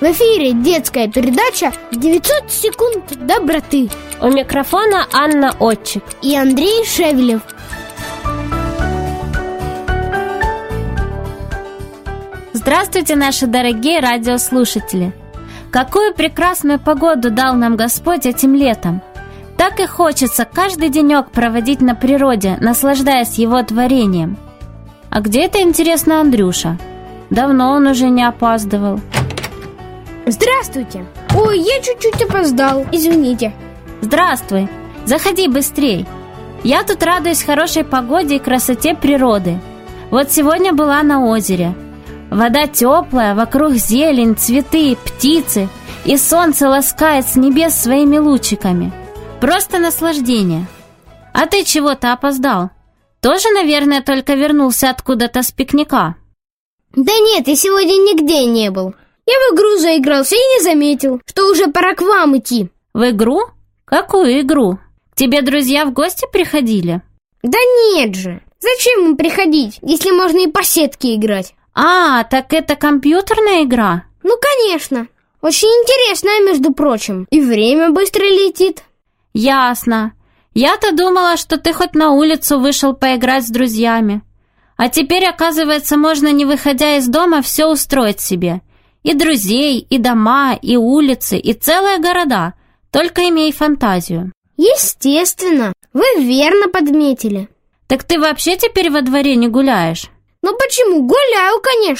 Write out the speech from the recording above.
В эфире детская передача «900 секунд доброты». У микрофона Анна Отчик и Андрей Шевелев. Здравствуйте, наши дорогие радиослушатели! Какую прекрасную погоду дал нам Господь этим летом! Так и хочется каждый денек проводить на природе, наслаждаясь Его творением. А где это, интересно, Андрюша? Давно он уже не опаздывал. Здравствуйте! Ой, я чуть-чуть опоздал, извините. Здравствуй! Заходи быстрей! Я тут радуюсь хорошей погоде и красоте природы. Вот сегодня была на озере. Вода теплая, вокруг зелень, цветы, птицы, и солнце ласкает с небес своими лучиками. Просто наслаждение. А ты чего-то опоздал? Тоже, наверное, только вернулся откуда-то с пикника? Да нет, я сегодня нигде не был. Я в игру заигрался и не заметил, что уже пора к вам идти. В игру? Какую игру? К тебе друзья в гости приходили? Да нет же. Зачем им приходить, если можно и по сетке играть? А, так это компьютерная игра? Ну, конечно. Очень интересная, между прочим. И время быстро летит. Ясно. Я-то думала, что ты хоть на улицу вышел поиграть с друзьями. А теперь, оказывается, можно, не выходя из дома, все устроить себе. И друзей, и дома, и улицы, и целые города. Только имей фантазию. Естественно. Вы верно подметили. Так ты вообще теперь во дворе не гуляешь? Ну почему? Гуляю, конечно.